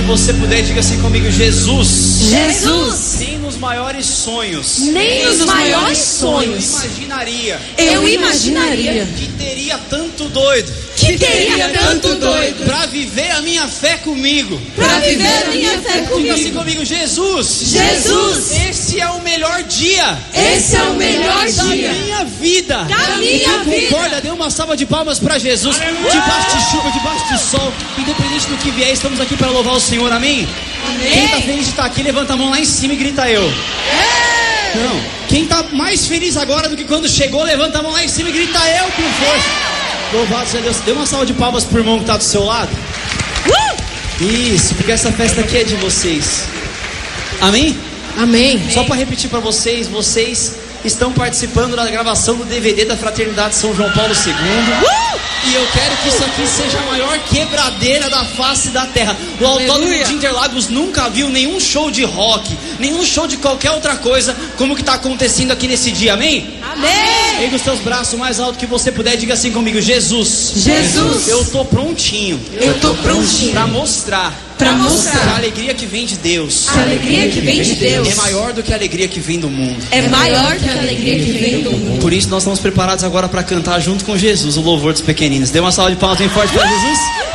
você puder, diga assim comigo: Jesus. Jesus. Nem nos maiores sonhos. Nem nos maiores sonhos. Eu imaginaria que teria tanto doido. Pra viver a minha fé comigo. Diga assim comigo: Jesus. Jesus. Esse é o melhor dia. Da minha vida. Concorda? Dê uma salva de palmas pra Jesus. Debaixo de chuva, debaixo de sol, independente do que vier, estamos aqui para louvar o Senhor, amém? Quem tá feliz de estar aqui, levanta a mão lá em cima e grita eu. Não. Quem tá mais feliz agora do que quando chegou, levanta a mão lá em cima e grita eu com força. Louvado seja Deus. Dê uma salva de palmas pro irmão que tá do seu lado. Isso, porque essa festa aqui é de vocês. Amém? Amém. Só para repetir para vocês, vocês estão participando da gravação do DVD da Fraternidade São João Paulo II. E eu quero que isso aqui seja a maior quebradeira da face da terra. O Autódromo de Interlagos nunca viu nenhum show de rock, nenhum show de qualquer outra coisa como que está acontecendo aqui nesse dia, amém? Amém. Erga os seus braços mais alto que você puder, diga assim comigo: Jesus. Jesus. Eu tô prontinho. Para mostrar que a alegria que vem de Deus é maior do que a alegria que vem do mundo. Por isso nós estamos preparados agora para cantar junto com Jesus o louvor dos pequeninos. Dê uma salva de palmas bem forte para Jesus.